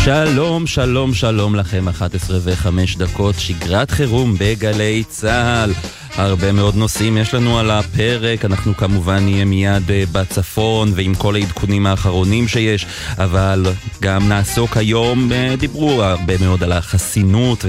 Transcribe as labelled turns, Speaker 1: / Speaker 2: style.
Speaker 1: שלום, שלום, שלום לכם, 11:05, שגרת חירום בגלי צהל. הרבה מאוד נושאים יש לנו על הפרק, אנחנו כמובן נהיה מיד בצפון ועם כל העדכונים האחרונים שיש, אבל גם נעסוק היום, דיברו הרבה מאוד על החסינות